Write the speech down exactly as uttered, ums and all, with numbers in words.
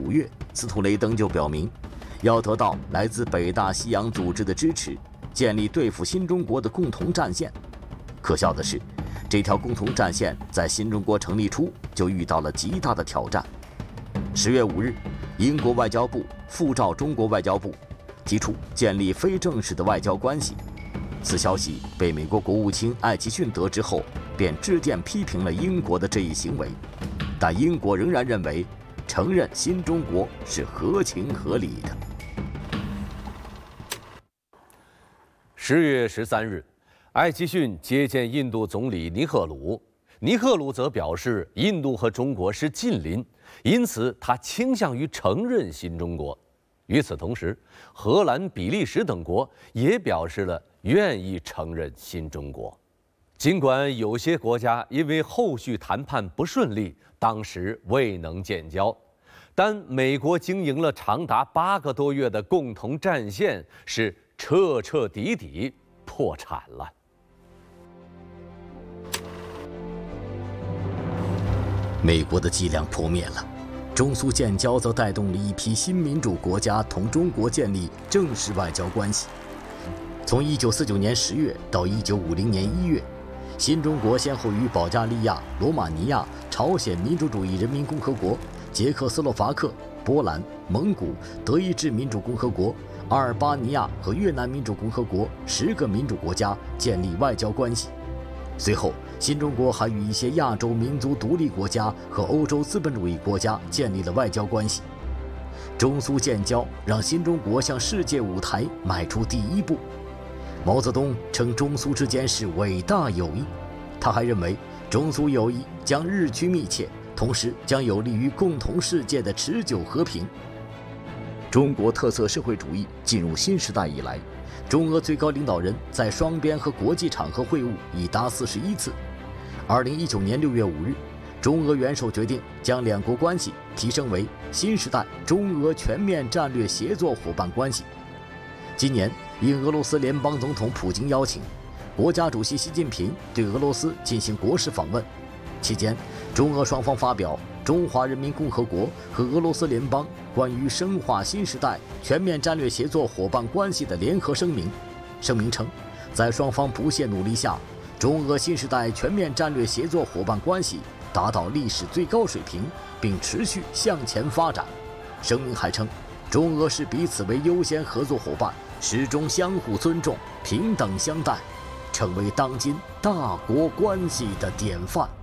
五月，斯图雷登就表明，要得到来自北大西洋组织的支持，建立对付新中国的共同战线。可笑的是，这条共同战线在新中国成立初就遇到了极大的挑战。十月五日，英国外交部复召中国外交部，提出建立非正式的外交关系。此消息被美国国务卿艾奇逊得知后，便致电批评了英国的这一行为，但英国仍然认为承认新中国是合情合理的。 十月十三日，艾奇逊接见印度总理尼赫鲁，尼赫鲁则表示，印度和中国是近邻，因此他倾向于承认新中国。与此同时，荷兰、比利时等国也表示了愿意承认新中国。尽管有些国家因为后续谈判不顺利，当时未能建交，但美国经营了长达八个多月的共同战线是彻彻底底破产了。 美国的伎俩破灭了。中苏建交则带动了一批新民主国家同中国建立正式外交关系。从一九四九年十月到一九五零年一月，新中国先后与保加利亚、罗马尼亚、朝鲜民主主义人民共和国、捷克斯洛伐克、波兰、蒙古、德意志民主共和国、阿尔巴尼亚和越南民主共和国十个民主国家建立外交关系。随后，新中国还与一些亚洲民族独立国家和欧洲资本主义国家建立了外交关系。中苏建交让新中国向世界舞台迈出第一步。毛泽东称中苏之间是伟大友谊，他还认为中苏友谊将日趋密切，同时将有利于共同世界的持久和平。中国特色社会主义进入新时代以来，中俄最高领导人在双边和国际场合会晤已达四十一次。二零一九年六月五日，中俄元首决定将两国关系提升为新时代中俄全面战略协作伙伴关系。今年，应俄罗斯联邦总统普京邀请，国家主席习近平对俄罗斯进行国事访问。期间，中俄双方发表《中华人民共和国和俄罗斯联邦关于深化新时代全面战略协作伙伴关系的联合声明》。声明称，在双方不懈努力下，中俄新时代全面战略协作伙伴关系达到历史最高水平，并持续向前发展。声明还称，中俄视彼此为优先合作伙伴，始终相互尊重、平等相待，成为当今大国关系的典范。